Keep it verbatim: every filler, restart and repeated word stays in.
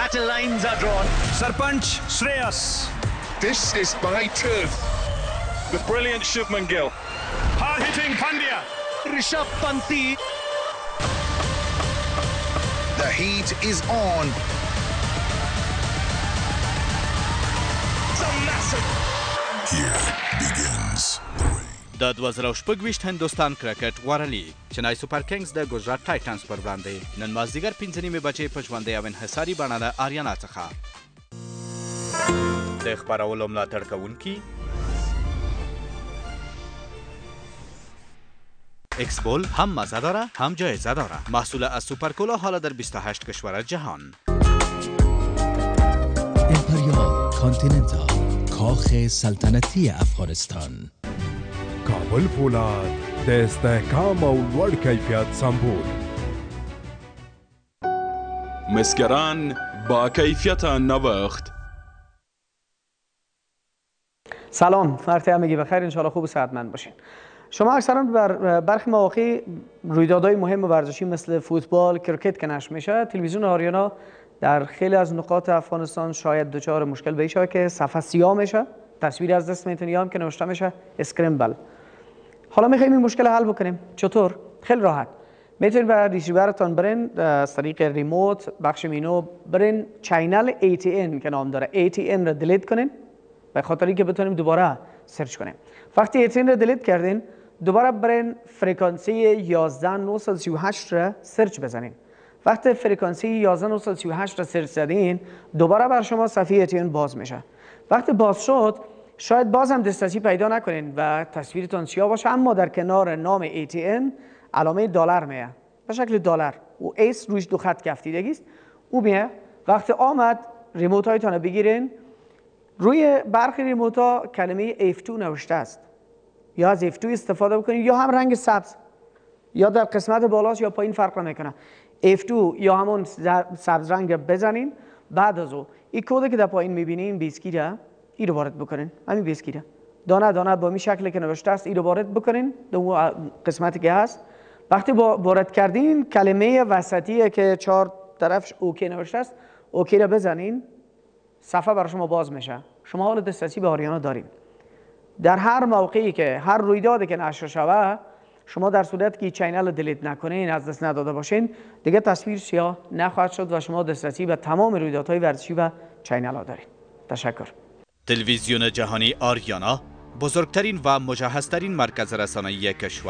battle lines are drawn. Sarpanch Shreyas. This is my turf. The brilliant Shubman Gill. Hard-hitting Pandya. Rishabh Panti. The heat is on. It's a massive. Here begins the rain. د دوه زره او شپږ ویشت هندوستان کرکټ غوره لیګ چنای سوپر کنګز د ګجرات ټایټنز پر وړاندې نن مازدیګر پنځه نیمې بجې په ژوندۍ او انحصاري بڼه له آریانا څخه د خپرولو ملاتړ کوونکي اکسبول هم مزه داره هم جایزه داره محصول از سوپرکولا حالا در بیست و هشت کشور جهان. امپریال کانتیننتال کاخ سلطنتی افغانستان. کابل فولاد د استحکام او لوړ کیفیت سمبول. مسگران با کیفیت نوخت. سلام، وقت همگی بخیر، انشاءالله خوب و صحتمند باشین. شما اکثرا بر برخی مواقع رویدادهای مهم ورزشی مثل فوتبال، کرکت که نشر میشه، تلویزیون آریانا در خیلی از نقاط افغانستان شاید دچار مشکل بشه که صفحه سیاه میشه، تصویر از دست میتونی هم که نوشته میشه اسکرمبل. حالا میخوایم این مشکل حل بکنیم. چطور؟ خیلی راحت. میتونید به ریسیورتون برین از طریق ریموت بخش مینو برین چینل ای تی ان که نام داره ای تی ان رو دیلیت کنین به خاطر اینکه بتونیم دوباره سرچ کنیم. وقتی ای تی ان رو دیلیت کردین دوباره برین فرکانسی یازده هزار و نهصد و سی و هشت را سرچ بزنین. وقتی فرکانسی یازده هزار و نهصد و سی و هشت را سرچ زدین دوباره بر شما صفحه ای تی ان باز میشه. وقتی باز شد شاید باز هم دسترسی پیدا نکنین و تصویرتون سیاه باشه، اما در کنار نام ای تی ان علامه دلار میه به شکل دلار و ایس روش دو خط کفتیدگی است او میه. وقتی آمد ریموت هایتون رو بگیرین، روی برخی ریموت ها کلمه اف دو نوشته است، یا از اف دو استفاده بکنید یا هم رنگ سبز یا در قسمت بالاست یا پایین فرق نمیکنه. اف دو یا همون سبز رنگ بزنین. بعد از او این کد که در پایین میبینین بیسکیره ای رو وارد بکنین. همین بیسکیره دانه دانه با می شکلی که نوشته است ای رو وارد بکنین در اون قسمتی که هست. وقتی وارد کردین کلمه وسطی که چهار طرفش اوکی نوشته است اوکی رو بزنین، صفحه برای شما باز میشه. شما حال دسترسی به آریانا دارین. در هر موقعی که هر رویدادی که نشر شوه شما در صورت که چینل رو دیلیت نکنین، از دست نداده باشین، دیگه تصویر سیاه نخواهد شد و شما دسترسی به تمام رویدادهای ورزشی و چینل ها دارین. تشکر. تلویزیون جهانی آریانا بزرگترین و مجهزترین مرکز رسانه‌ای کشور